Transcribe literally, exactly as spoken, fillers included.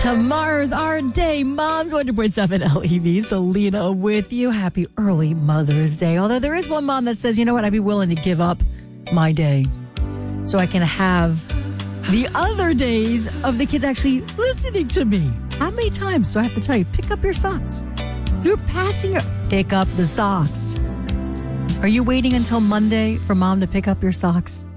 Tomorrow's our day. Moms, one hundred point seven L E V. Selena with you. Happy early Mother's Day. Although there is one mom that says, you know what, I'd be willing to give up my day so I can have the other days of the kids actually listening to me. How many times do I have to tell you, pick up your socks? You're passing your... Pick up the socks. Are you waiting until Monday for mom to pick up your socks?